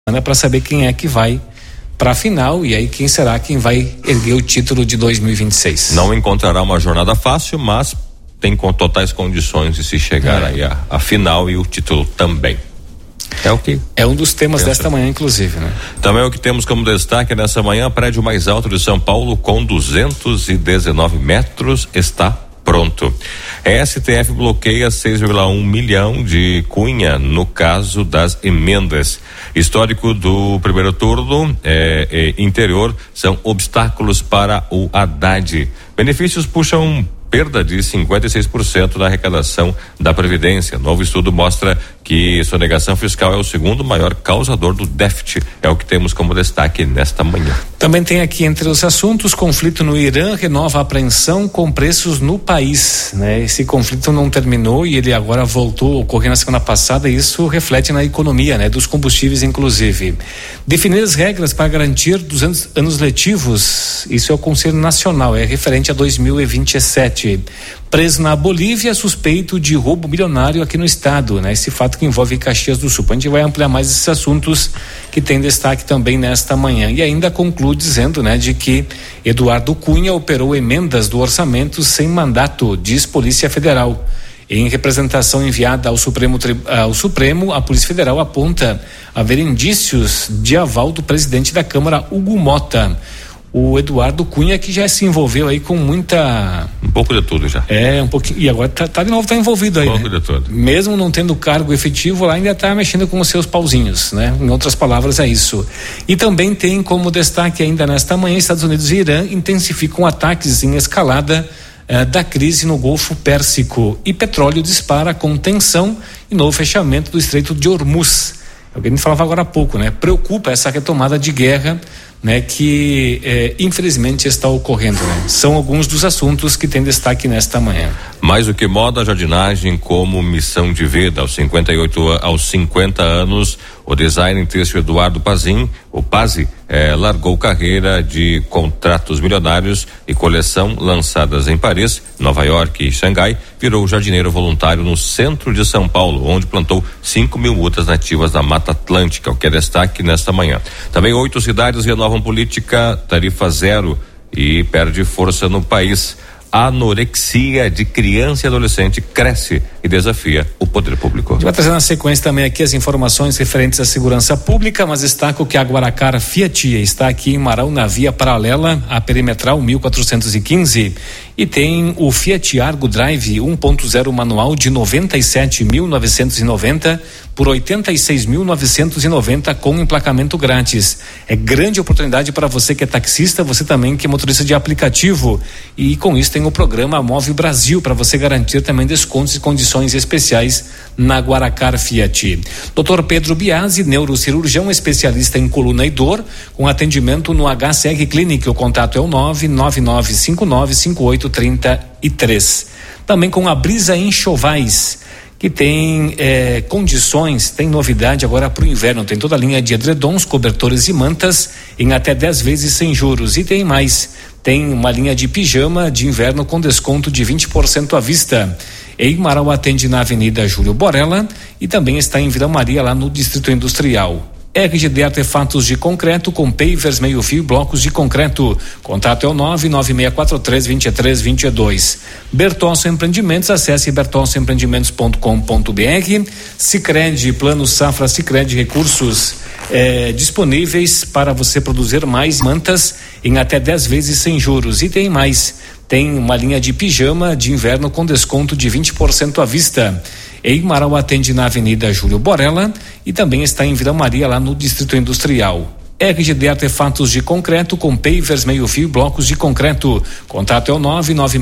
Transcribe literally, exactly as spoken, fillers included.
para saber quem é que vai para a final e aí quem será quem vai erguer o título de dois mil e vinte e seis. Não encontrará uma jornada fácil, mas tem com totais condições de se chegar é. aí à, à final e o título também. É o que? É um dos temas pensa. desta manhã, inclusive, né? Também o que temos como destaque nessa manhã, prédio mais alto de São Paulo com duzentos e dezenove metros está pronto. A S T F bloqueia seis vírgula um milhão de cunha no caso das emendas. Histórico do primeiro turno é, é, interior são obstáculos para o Haddad. Benefícios puxam perda de cinquenta e seis por cento da arrecadação da Previdência. Novo estudo mostra que sonegação fiscal é o segundo maior causador do déficit. É o que temos como destaque nesta manhã. Também tem aqui entre os assuntos, conflito no Irã renova a apreensão com preços no país, né? Esse conflito não terminou e ele agora voltou a ocorrer na semana passada e isso reflete na economia, né? Dos combustíveis, inclusive. Definir as regras para garantir duzentos anos letivos, isso é o Conselho Nacional, é referente a dois mil e vinte e sete. Preso na Bolívia, suspeito de roubo milionário aqui no estado, né? Esse fato que envolve Caxias do Sul. A gente vai ampliar mais esses assuntos que tem destaque também nesta manhã. E ainda conclui dizendo, né, de que Eduardo Cunha operou emendas do orçamento sem mandato, diz Polícia Federal. Em representação enviada ao Supremo, ao Supremo, a Polícia Federal aponta haver indícios de aval do presidente da Câmara, Hugo Mota. O Eduardo Cunha, que já se envolveu aí com muita... Um pouco de tudo já. É, um pouquinho, e agora tá, tá de novo, tá envolvido aí, um pouco né? de tudo. Mesmo não tendo cargo efetivo, lá ainda tá mexendo com os seus pauzinhos, né? Em outras palavras, é isso. E também tem como destaque ainda nesta manhã, Estados Unidos e Irã intensificam ataques em escalada eh, da crise no Golfo Pérsico. E petróleo dispara com tensão e novo fechamento do Estreito de Hormuz. É o que a gente falava agora há pouco, né? Preocupa essa retomada de guerra, né, que eh, infelizmente está ocorrendo, né? São alguns dos assuntos que tem destaque nesta manhã. Mais do que moda, jardinagem como missão de vida. Aos cinquenta e oito, aos cinquenta anos, o designer têxtil Eduardo Pazin, o Pazzi, eh, largou carreira de contratos milionários e coleção lançadas em Paris, Nova York e Xangai, virou jardineiro voluntário no centro de São Paulo, onde plantou cinco mil mudas nativas da Mata Atlântica, o que é destaque nesta manhã. Também oito cidades renovam política tarifa zero e perde força no país. A anorexia de criança e adolescente cresce e desafia o poder público. A gente vai trazer na sequência também aqui as informações referentes à segurança pública, mas destaco que a Guaracara Fiat está aqui em Marão, na via paralela à perimetral mil quatrocentos e quinze, e tem o Fiat Argo Drive um ponto zero manual de noventa e sete mil novecentos e noventa por oitenta e seis mil novecentos e noventa com emplacamento grátis. É grande oportunidade para você que é taxista, você também que é motorista de aplicativo, e com isso tem o programa Move Brasil para você garantir também descontos e condições especiais na Guaracar Fiat. doutor Pedro Biasi, neurocirurgião especialista em coluna e dor, com atendimento no H C R Clinic. O contato é o nove nove nove cinco nove cinco oito três três. Também com a Brisa Enxovais, que tem eh, condições, tem novidade agora para o inverno, tem toda a linha de edredons, cobertores e mantas em até dez vezes sem juros, e tem mais, tem uma linha de pijama de inverno com desconto de vinte por cento à vista. Em Marau atende na Avenida Júlio Borella e também está em Vila Maria, lá no Distrito Industrial. R G D Artefatos de Concreto com pavers, meio fio e blocos de concreto. Contato é o nove nove seis quatro três dois três dois dois. Bertolso Empreendimentos, acesse bertolso empreendimentos ponto com ponto b r. Sicredi, Plano Safra Sicredi, recursos eh, disponíveis para você produzir mais mantas em até dez vezes sem juros. E tem mais, tem uma linha de pijama de inverno com desconto de vinte por cento à vista. Em Marau atende na Avenida Júlio Borella e também está em Vila Maria, lá no Distrito Industrial. R G D Artefatos de Concreto com pavers, meio fio e blocos de concreto. Contato é o nove nove